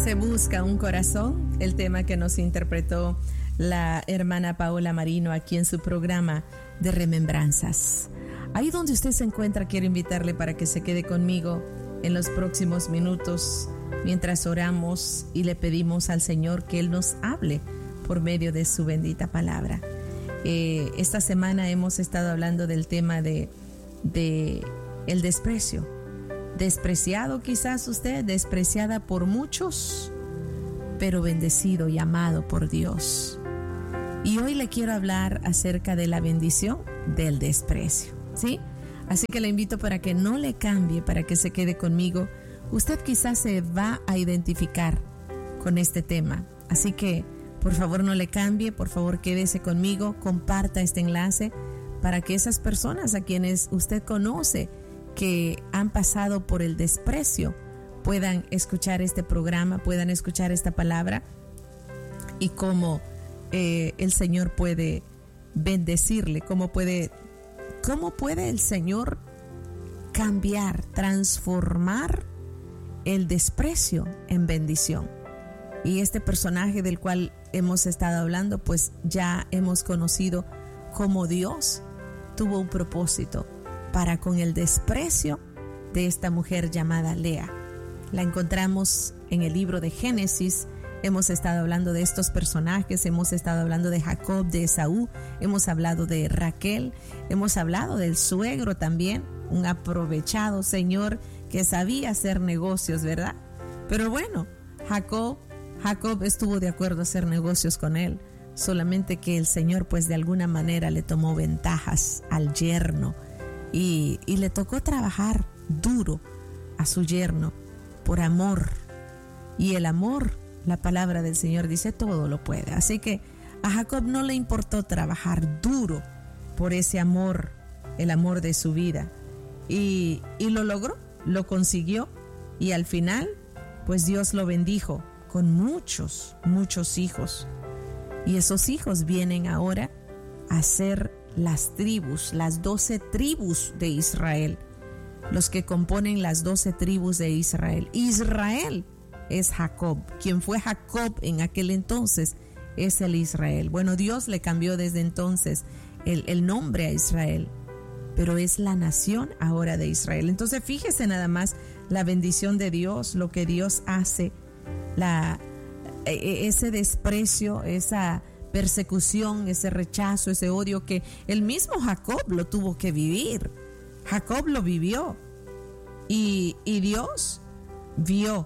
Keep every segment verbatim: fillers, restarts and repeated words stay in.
Se busca un corazón, el tema que nos interpretó la hermana Paola Marino aquí en su programa de Remembranzas. Ahí donde usted se encuentra, quiero invitarle para que se quede conmigo en los próximos minutos mientras oramos y le pedimos al Señor que Él nos hable por medio de su bendita palabra. Eh, esta semana hemos estado hablando del tema de, de el desprecio. Despreciado quizás usted, despreciada por muchos, pero bendecido y amado por Dios. Y hoy le quiero hablar acerca de la bendición del desprecio, ¿sí? Así que le invito para que no le cambie, para que se quede conmigo. Usted quizás se va a identificar con este tema. Así que, por favor, no le cambie, por favor, quédese conmigo, comparta este enlace para que esas personas a quienes usted conoce que han pasado por el desprecio puedan escuchar este programa, puedan escuchar esta palabra y cómo eh, el Señor puede bendecirle, cómo puede, cómo puede el Señor cambiar, transformar el desprecio en bendición. Y este personaje del cual hemos estado hablando, pues ya hemos conocido cómo Dios tuvo un propósito para con el desprecio de esta mujer llamada Lea. La encontramos en el libro de Génesis. Hemos estado hablando de estos personajes, hemos estado hablando de Jacob, de Esaú, hemos hablado de Raquel, hemos hablado del suegro también, un aprovechado señor que sabía hacer negocios, ¿verdad? Pero bueno, Jacob, Jacob estuvo de acuerdo a hacer negocios con él, solamente que el Señor pues de alguna manera le tomó ventajas al yerno y, y le tocó trabajar duro a su yerno por amor. Y el amor, la palabra del Señor dice, todo lo puede. Así que a Jacob no le importó trabajar duro por ese amor, el amor de su vida. Y, y lo logró, lo consiguió. Y al final, pues Dios lo bendijo con muchos, muchos hijos. Y esos hijos vienen ahora a ser las tribus, las doce tribus de Israel. Los que componen las doce tribus de Israel. Israel es Jacob. Quien fue Jacob en aquel entonces es el Israel. Bueno, Dios le cambió desde entonces el, el nombre a Israel, pero es la nación ahora de Israel. Entonces fíjese nada más la bendición de Dios, lo que Dios hace, la, ese desprecio, esa persecución, ese rechazo, ese odio que el mismo Jacob lo tuvo que vivir. Jacob lo vivió y, y Dios vio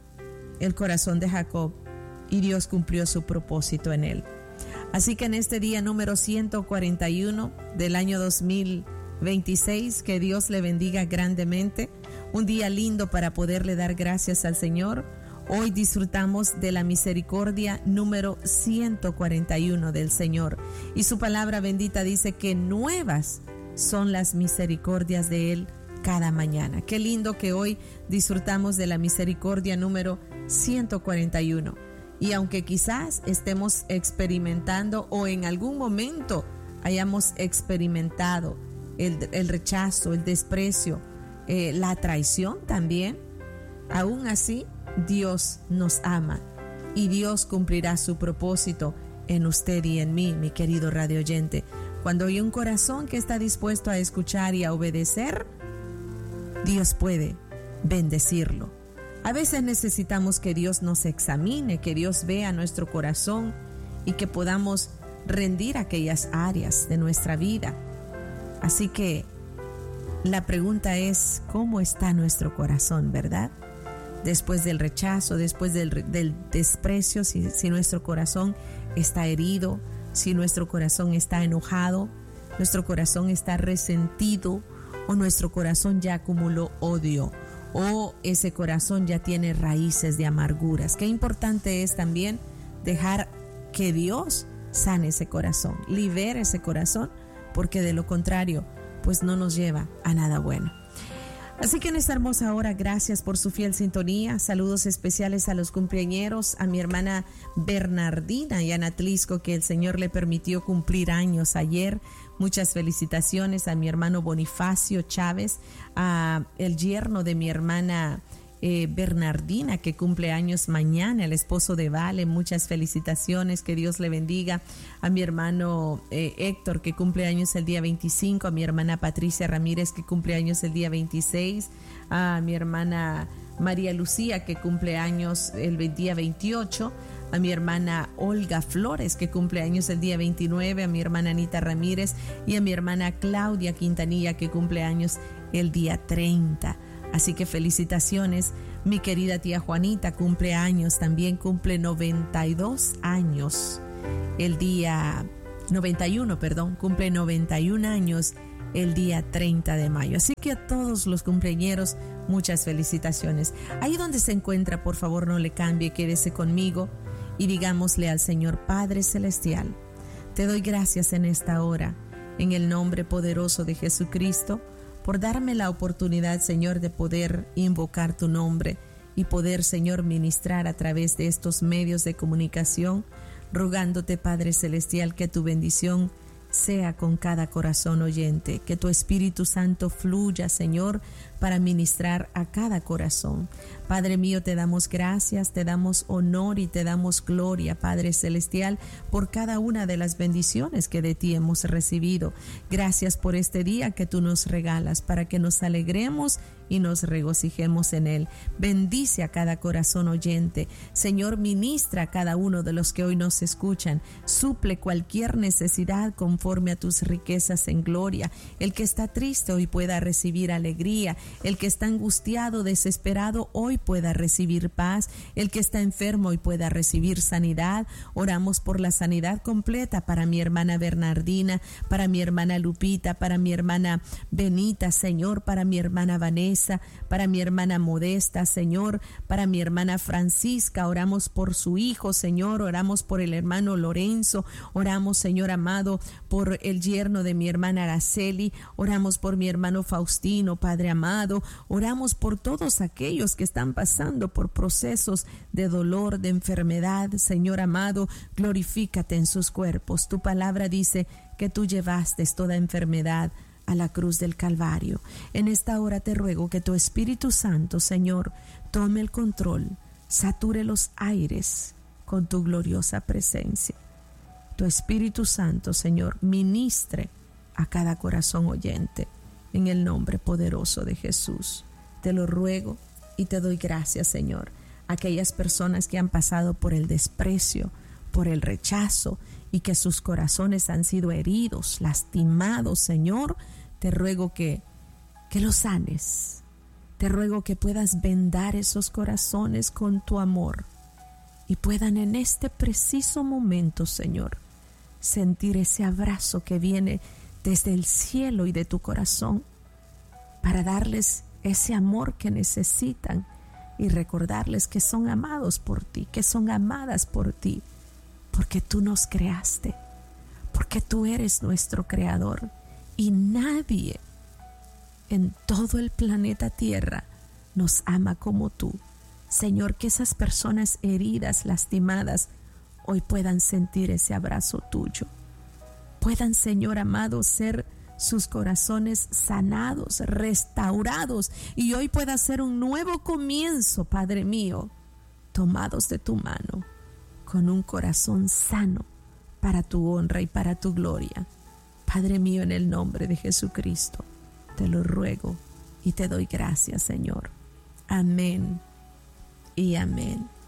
el corazón de Jacob y Dios cumplió su propósito en él. Así que en este día número ciento cuarenta y uno del año dos mil veintiséis, que Dios le bendiga grandemente, un día lindo para poderle dar gracias al Señor. Hoy disfrutamos de la misericordia número ciento cuarenta y uno del Señor y su palabra bendita dice que nuevas son las misericordias de Él cada mañana. Qué lindo que hoy disfrutamos de la misericordia número ciento cuarenta y uno. Y aunque quizás estemos experimentando o en algún momento hayamos experimentado el, el rechazo, el desprecio, eh, la traición también, aún así Dios nos ama y Dios cumplirá su propósito en usted y en mí, mi querido radio oyente. Cuando hay un corazón que está dispuesto a escuchar y a obedecer, Dios puede bendecirlo. A veces necesitamos que Dios nos examine, que Dios vea nuestro corazón y que podamos rendir aquellas áreas de nuestra vida. Así que la pregunta es, ¿cómo está nuestro corazón, verdad? Después del rechazo, después del, del desprecio, si, si nuestro corazón está herido, si nuestro corazón está enojado, nuestro corazón está resentido o nuestro corazón ya acumuló odio o ese corazón ya tiene raíces de amarguras. Qué importante es también dejar que Dios sane ese corazón, libere ese corazón, porque de lo contrario, pues no nos lleva a nada bueno. Así que en esta hermosa hora, gracias por su fiel sintonía. Saludos especiales a los cumpleañeros, a mi hermana Bernardina y a Natlisco, que el Señor le permitió cumplir años ayer. Muchas felicitaciones a mi hermano Bonifacio Chávez, a el yerno de mi hermana eh, Bernardina, que cumple años mañana, el esposo de Vale, muchas felicitaciones, que Dios le bendiga. A mi hermano eh, Héctor, que cumple años el día veinticinco, a mi hermana Patricia Ramírez, que cumple años el día veintiséis, a mi hermana María Lucía, que cumple años el día veintiocho, a mi hermana Olga Flores, que cumple años el día veintinueve, a mi hermana Anita Ramírez y a mi hermana Claudia Quintanilla, que cumple años el día treinta. Así que felicitaciones. Mi querida tía Juanita cumple años, también cumple noventa y dos años. El día noventa y uno, perdón, cumple noventa y un años el día treinta de mayo. Así que a todos los cumpleañeros, muchas felicitaciones. Ahí donde se encuentra, por favor, no le cambie, quédese conmigo y digámosle al Señor: Padre Celestial, te doy gracias en esta hora, en el nombre poderoso de Jesucristo, por darme la oportunidad, Señor, de poder invocar tu nombre y poder, Señor, ministrar a través de estos medios de comunicación, rogándote, Padre Celestial, que tu bendición sea con cada corazón oyente, que tu Espíritu Santo fluya, Señor, para ministrar a cada corazón. Padre mío, te damos gracias, te damos honor y te damos gloria, Padre Celestial, por cada una de las bendiciones que de ti hemos recibido. Gracias por este día que tú nos regalas para que nos alegremos y nos regocijemos en él. Bendice a cada corazón oyente. Señor, ministra a cada uno de los que hoy nos escuchan. Suple cualquier necesidad conforme a tus riquezas en gloria. El que está triste hoy pueda recibir alegría. El que está angustiado, desesperado, hoy pueda recibir paz. El que está enfermo hoy pueda recibir sanidad. Oramos por la sanidad completa para mi hermana Bernardina, para mi hermana Lupita, para mi hermana Benita, Señor, para mi hermana Vanessa, para mi hermana Modesta, Señor, para mi hermana Francisca. Oramos por su hijo, Señor. Oramos por el hermano Lorenzo. Oramos, Señor amado, por el yerno de mi hermana Araceli. Oramos por mi hermano Faustino, Padre amado. Oramos por todos aquellos que están pasando por procesos de dolor, de enfermedad. Señor amado, glorifícate en sus cuerpos. Tu palabra dice que tú llevaste toda enfermedad a la cruz del Calvario. En esta hora te ruego que tu Espíritu Santo, Señor, tome el control, sature los aires con tu gloriosa presencia. Tu Espíritu Santo, Señor, ministre a cada corazón oyente. En el nombre poderoso de Jesús, te lo ruego y te doy gracias, Señor. Aquellas personas que han pasado por el desprecio, por el rechazo y que sus corazones han sido heridos, lastimados, Señor, te ruego que, que los sanes. Te ruego que puedas vendar esos corazones con tu amor y puedan en este preciso momento, Señor, sentir ese abrazo que viene desde el cielo y de tu corazón para darles ese amor que necesitan y recordarles que son amados por ti, que son amadas por ti, porque tú nos creaste, porque tú eres nuestro creador y nadie en todo el planeta Tierra nos ama como tú. Señor, que esas personas heridas, lastimadas, hoy puedan sentir ese abrazo tuyo. Puedan, Señor amado, ser sus corazones sanados, restaurados, y hoy pueda ser un nuevo comienzo, Padre mío, tomados de tu mano, con un corazón sano para tu honra y para tu gloria. Padre mío, en el nombre de Jesucristo, te lo ruego y te doy gracias, Señor. Amén y amén.